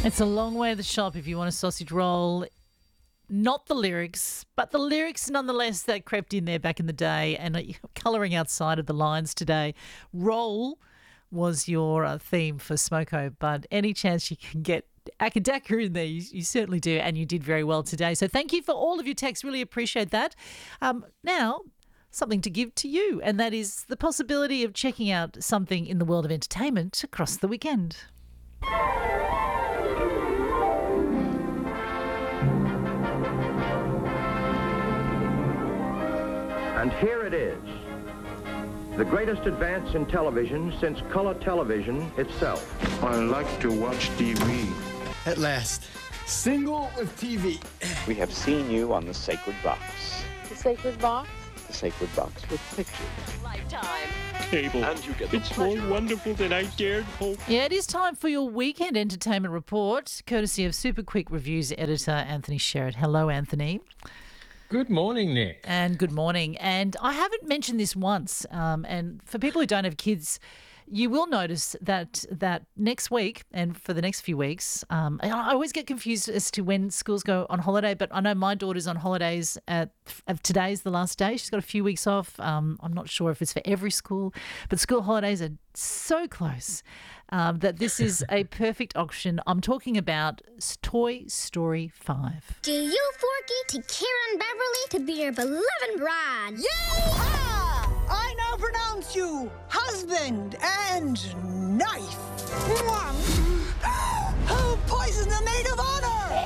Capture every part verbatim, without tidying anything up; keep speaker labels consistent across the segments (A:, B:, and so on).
A: It's a long way to the shop if you want a sausage roll. Not the lyrics, but the lyrics nonetheless that crept in there back in the day and uh, colouring outside of the lines today. Roll was your uh, theme for Smoko, but any chance you can get Akadaka in there, you, you certainly do, and you did very well today. So thank you for all of your texts. Really appreciate that. Um, now, something to give to you, and that is the possibility of checking out something in the world of entertainment across the weekend.
B: And here it is, the greatest advance in television since color television itself.
C: I like to watch T V.
D: At last, single with T V.
E: We have seen you on the Sacred Box.
F: The Sacred Box?
E: The Sacred Box with pictures.
F: Lifetime.
G: Cable.
E: And you get the
G: It's more wonderful than I dared hope.
A: Yeah, it is time for your weekend entertainment report, courtesy of Super Quick Reviews editor Anthony Sherritt. Hello, Anthony.
H: Good morning, Nick.
A: And good morning. And I haven't mentioned this once. Um, and for people who don't have kids, you will notice that that next week and for the next few weeks, um, I always get confused as to when schools go on holiday, but I know my daughter's on holidays at, at today's the last day. She's got a few weeks off. Um, I'm not sure if it's for every school, but school holidays are so close um, that this is a perfect option. I'm talking about Toy Story five.
I: Do you, Forky, to Karen Beverly to be your beloved bride?
J: Yeehaw! I now pronounce you husband and knife. Who poisoned the maid of honor?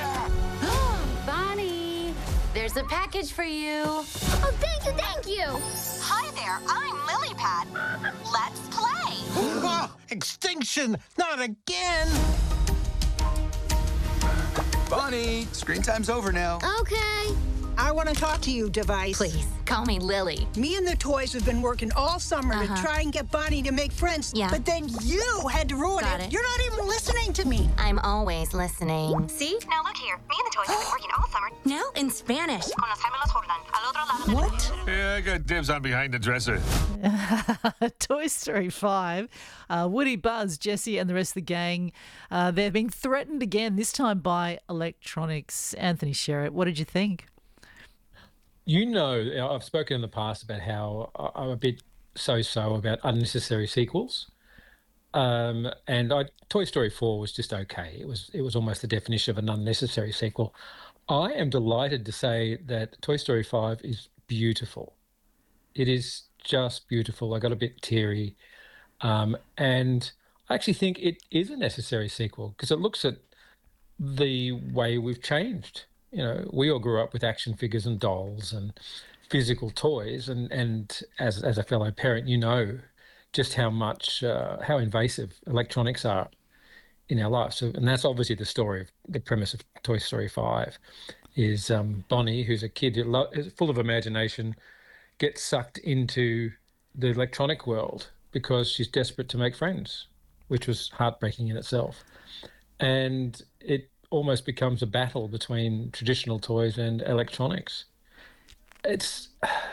K: Bonnie, there's a package for you.
I: Oh, thank you, thank you.
L: Hi there, I'm Lilypad. Let's play.
J: Oh, extinction, not again.
D: Bonnie, screen time's over now.
I: Okay.
J: I want to talk to you, Device.
K: Please, call me Lily.
J: Me and the toys have been working all summer
K: Uh-huh.
J: to try and get Bonnie to make friends.
K: Yeah.
J: But then you had to ruin
K: Got
J: it.
K: it.
J: You're not even listening to me.
K: I'm always listening. See?
L: Now look here, me and the toys have been working all summer.
K: No, in Spanish.
L: Con los gemelos Jordan, al otro lado del
J: What?
C: Yeah, I got dibs on behind the dresser.
A: Toy Story five, uh, Woody, Buzz, Jessie and the rest of the gang, uh, they're being threatened again, this time by electronics. Anthony Sherritt, what did you think?
H: You know, I've spoken in the past about how I- I'm a bit so-so about unnecessary sequels. Um, and I, Toy Story four was just okay. It was it was almost the definition of an unnecessary sequel. I am delighted to say that Toy Story five is beautiful. It is just beautiful. I got a bit teary. Um, and I actually think it is a necessary sequel because it looks at the way we've changed. You know, we all grew up with action figures and dolls and physical toys, and, and as as a fellow parent, you know just how much uh, how invasive electronics are in our lives. So, and that's obviously the story of the premise of Toy Story five is um, Bonnie, who's a kid who lo- is full of imagination, gets sucked into the electronic world because she's desperate to make friends, which was heartbreaking in itself, and it almost becomes a battle between traditional toys and electronics. It's,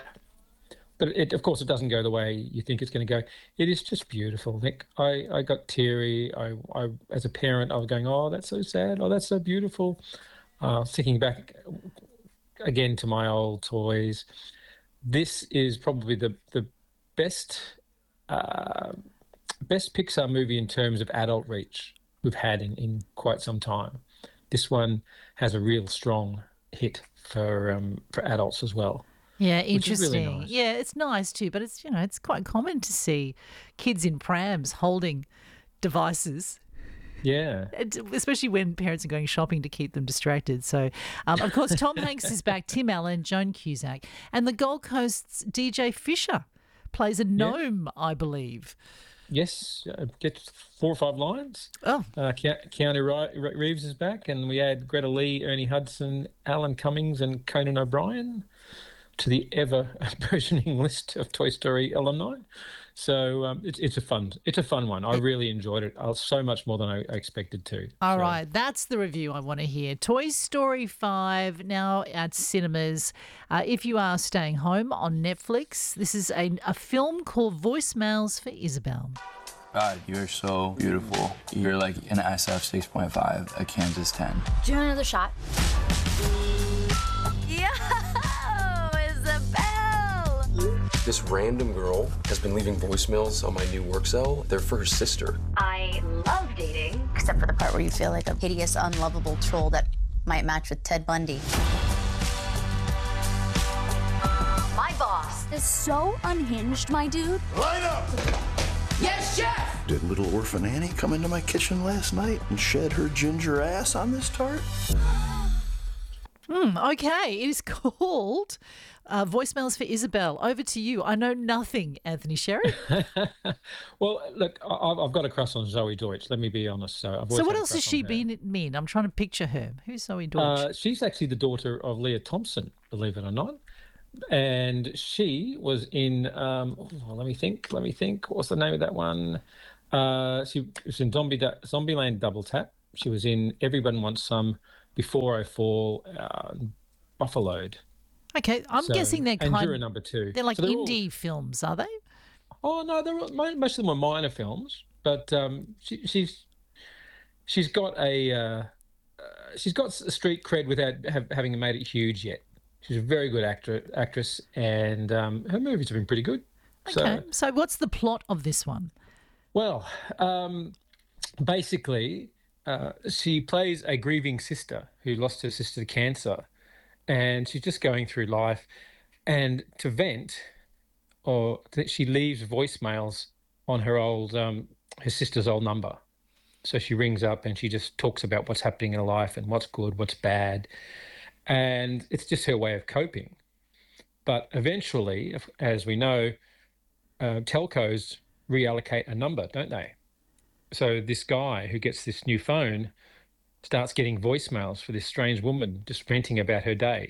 H: but it, of course, it doesn't go the way you think it's going to go. It is just beautiful, Nick. I, I got teary. I, I, as a parent, I was going, oh, that's so sad. Oh, that's so beautiful. Uh, thinking back again to my old toys. This is probably the, the best, uh, best Pixar movie in terms of adult reach we've had in, in quite some time. This one has a real strong hit for um, for adults as well.
A: Yeah,
H: which is
A: interesting.
H: really nice.
A: Yeah, it's nice too, but it's you know it's quite common to see kids in prams holding devices.
H: Yeah.
A: And especially when parents are going shopping to keep them distracted. So, um, of course, Tom Hanks is back, Tim Allen, Joan Cusack, and the Gold Coast's D J Fisher plays a gnome, I believe.
H: Yes, uh, get four or five lines.
A: Oh.
H: Uh, Ke- Keanu Ri- Reeves is back, and we add Greta Lee, Ernie Hudson, Alan Cummings, and Conan O'Brien to the ever-burgeoning list of Toy Story alumni. So um, it's it's a fun it's a fun one. I really enjoyed it. I was so much more than I, I expected to.
A: All
H: so.
A: right, that's the review I want to hear. Toy Story five now at cinemas. Uh, if you are staying home on Netflix, this is a, a film called Voicemails for Isabel.
M: God, you're so beautiful. You're like an S F six point five, a Kansas ten.
I: Do you want another shot?
K: Yo, Isabel!
N: This random girl has been leaving voicemails on my new work cell. They're for her sister.
O: I love dating. Except for the part where you feel like a hideous, unlovable troll that might match with Ted Bundy.
I: My boss is so unhinged, my dude.
P: Line up!
I: Yes, chef!
P: Did little orphan Annie come into my kitchen last night and shed her ginger ass on this tart?
A: Hmm, okay, it is called uh, Voicemails for Isabel. Over to you. I know nothing, Anthony Sherry.
H: Well, look, I- I've got a crush on Zoe Deutsch. Let me be honest. So, I've
A: So
H: always
A: what
H: had a
A: else has
H: crush
A: she
H: on her.
A: been mean? I'm trying to picture her. Who's Zoe Deutsch?
H: Uh, she's actually the daughter of Leah Thompson, believe it or not. And she was in, um, oh, let me think, let me think. What's the name of that one? Uh, she was in Zombie da- Zombieland Double Tap. She was in Everyone Wants Some, Before I Fall, uh, Buffaloed.
A: Okay, I'm
H: So-
A: guessing they're
H: and
A: kind
H: Juror Number Two.
A: They're like
H: So they're all-
A: indie films, are they?
H: Oh no, they're all- mo- most of them are minor films, but um, she, she's she's got a uh, uh, she's got a street cred without have, having made it huge yet. She's a very good actor actress, and um, her movies have been pretty good.
A: Okay,
H: So,
A: so what's the plot of this one?
H: well, um, basically, uh, she plays a grieving sister who lost her sister to cancer, and she's just going through life, and to vent, or that she leaves voicemails on her old um, her sister's old number. So she rings up and she just talks about what's happening in her life and what's good, what's bad, and it's just her way of coping. But eventually, if- as we know, uh, telcos reallocate a number, don't they? So this guy who gets this new phone starts getting voicemails for this strange woman just venting about her day.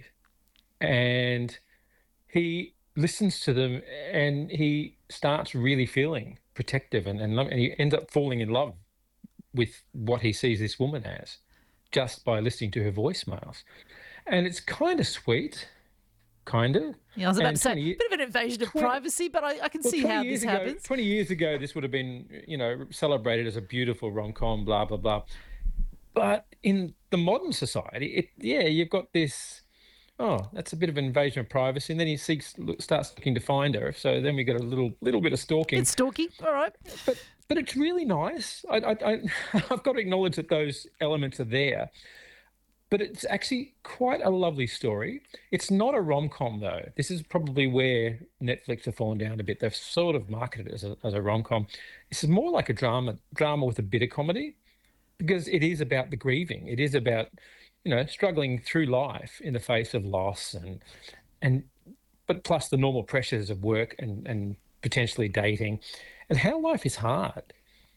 H: And he listens to them and he starts really feeling protective and, and, love, and he ends up falling in love with what he sees this woman as just by listening to her voicemails. And it's kind of sweet, kind of.
A: Yeah, I was about
H: And
A: to say, a
H: twenty
A: bit of an invasion of
H: twenty
A: privacy, but I, I can
H: well,
A: see
H: twenty
A: how
H: years
A: this
H: ago,
A: happens.
H: twenty years ago, this would have been, you know, celebrated as a beautiful rom-com, blah, blah, blah. But in the modern society, it yeah, you've got this, oh, that's a bit of an invasion of privacy. And then he seeks, look, starts looking to find her. So then we get a little little bit of stalking.
A: It's stalky, all right.
H: But but it's really nice. I, I, I, I've got to acknowledge that those elements are there. But it's actually quite a lovely story. It's not a rom-com, though. This is probably where Netflix have fallen down a bit. They've sort of marketed it as a, as a rom-com. This is more like a drama, drama with a bit of comedy, because it is about the grieving. It is about, you know, struggling through life in the face of loss and, and but plus the normal pressures of work and, and potentially dating and how life is hard.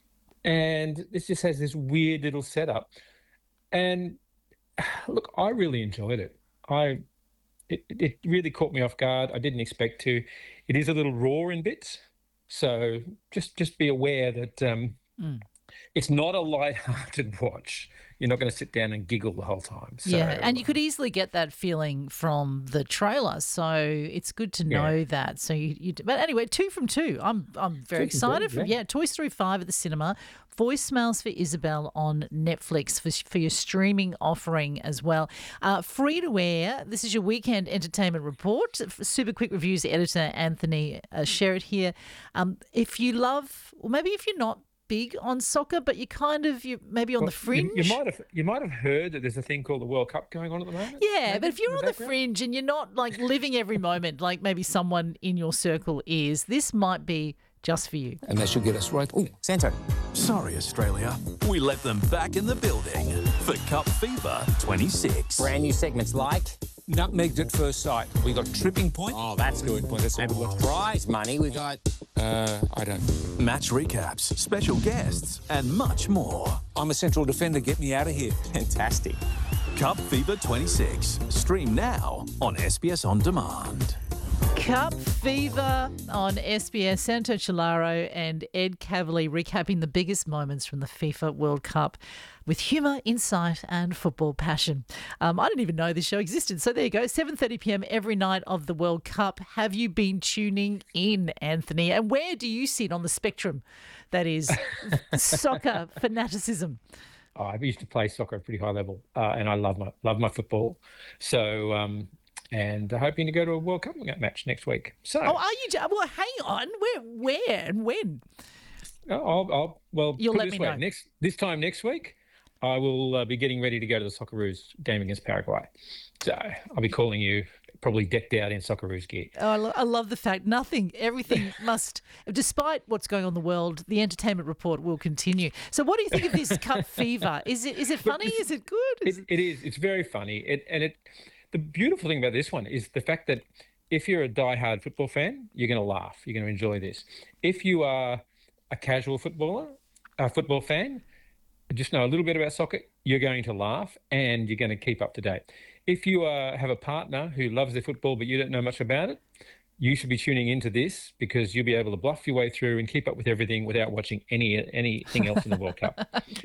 H: And this just has this weird little setup. And look, I really enjoyed it. I it, it really caught me off guard. I didn't expect to. It is a little raw in bits, so just just be aware that um,
A: Mm.
H: it's not a light-hearted watch. You're not going to sit down and giggle the whole time. So,
A: Yeah, and you could easily get that feeling from the trailer, so it's good to know
H: Yeah.
A: that. So you, you, but anyway, two from two. I'm I'm very
H: Two from two,
A: excited for
H: yeah.
A: yeah. Toy Story five at the cinema, Voicemails for Isabel on Netflix for for your streaming offering as well. Uh, free to air. This is your weekend entertainment report. Super quick reviews editor Anthony uh, Sherritt here. Um, if you love, or maybe if you're not big on soccer, but you kind of you maybe on
H: Well,
A: the fringe.
H: You, you might have you might have heard that there's a thing called the World Cup going on at the moment.
A: Yeah,
H: maybe,
A: but if you're
H: in
A: on the
H: background?
A: fringe and you're not like living every moment like maybe someone in your circle is, this might be just for you.
Q: And that should get us right. Oh, Santo.
R: Sorry, Australia. We let them back in the building for Cup Fever twenty-six.
Q: Brand new segments like Nutmegged at First Sight. We got Tripping Point. Oh, that's good. That's and we've got prize money. We got, uh, I don't.
R: Match recaps, special guests, and much more.
Q: I'm a central defender. Get me out of here. Fantastic.
R: Cup Fever twenty-six. Stream now on S B S On Demand.
A: Cup Fever on S B S. Santo Chilaro and Ed Cavalier recapping the biggest moments from the FIFA World Cup with humour, insight and football passion. Um, I didn't even know this show existed. So there you go, seven thirty p m every night of the World Cup. Have you been tuning in, Anthony? And where do you sit on the spectrum that is soccer fanaticism?
H: Oh, I used to play soccer at a pretty high level, uh, and I love my love my football. So, um, and I'm hoping to go to a World Cup match next week. So,
A: oh, are you? Well, hang on. Where, where, and when?
H: I'll, I'll well,
A: You'll
H: put
A: let
H: it this
A: me
H: way.
A: know.
H: Next this time next week, I will uh, be getting ready to go to the Socceroos game against Paraguay. So I'll be calling you, probably decked out in Socceroos gear.
A: Oh, I, lo- I love the fact nothing, everything must, despite what's going on in the world, the entertainment report will continue. So what do you think of this Cup Fever? Is it is it funny? Is it good? Is
H: It, it is. It's very funny. It, and it. The beautiful thing about this one is the fact that if you're a diehard football fan, you're going to laugh. You're going to enjoy this. If you are a casual footballer, a football fan, just know a little bit about soccer, you're going to laugh and you're going to keep up to date. If you uh, have a partner who loves their football but you don't know much about it, you should be tuning into this because you'll be able to bluff your way through and keep up with everything without watching any anything else in the World Cup.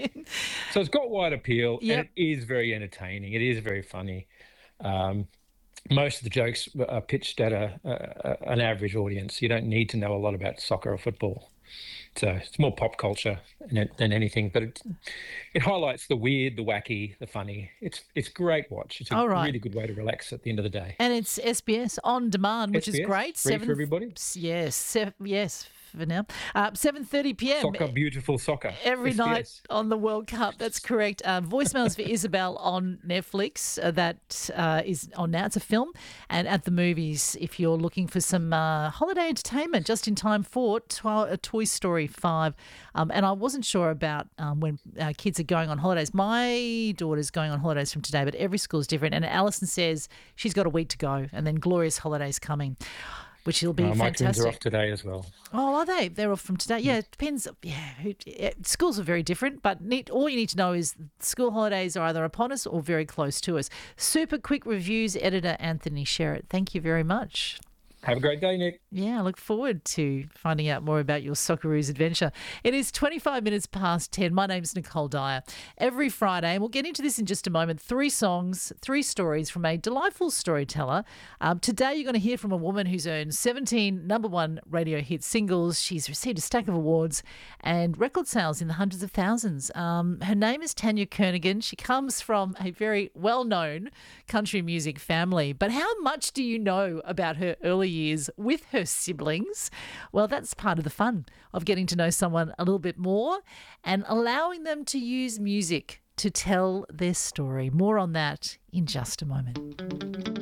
H: So it's got wide appeal
A: Yep.
H: and it is very entertaining. It is very funny. Um, most of the jokes are pitched at a, a an average audience. You don't need to know a lot about soccer or football. So it's more pop culture than anything, but it, it highlights the weird, the wacky, the funny. It's it's great watch. It's a
A: All right.
H: really good way to relax at the end of the day.
A: And it's S B S on demand, which
H: S B S,
A: is great.
H: free for everybody.
A: Yes, seven, yes, for now. Uh, seven thirty p m
H: Soccer, beautiful soccer.
A: every
H: S B S.
A: night on the World Cup. That's correct. Uh, Voicemails for Isabel on Netflix. Uh, that uh, is on now. It's a film. And at the movies, if you're looking for some uh, holiday entertainment, just in time for to- uh, Toy Story five. Um, and I wasn't sure about um, when uh, kids are going on holidays. My daughter's going on holidays from today, but every school is different. And Alison says she's got a week to go and then glorious holidays coming, which will be
H: Uh, my
A: fantastic.
H: twins are off today as well.
A: Oh, are they? They're off from today. Yeah, it depends. Yeah, who- yeah, schools are very different, but need, all you need to know is school holidays are either upon us or very close to us. Super quick reviews, editor Anthony Sherritt. Thank you very much.
H: Have a great day, Nick.
A: Yeah, I look forward to finding out more about your Socceroos adventure. It is twenty-five minutes past ten. My name's Nicole Dyer. Every Friday, and we'll get into this in just a moment, three songs, three stories from a delightful storyteller. Um, today, you're going to hear from a woman who's earned seventeen number one radio hit singles. She's received a stack of awards and record sales in the hundreds of thousands. Um, her name is Tanya Kernigan. She comes from a very well-known country music family. But how much do you know about her early years with her siblings? Well, that's part of the fun of getting to know someone a little bit more and allowing them to use music to tell their story. More on that in just a moment.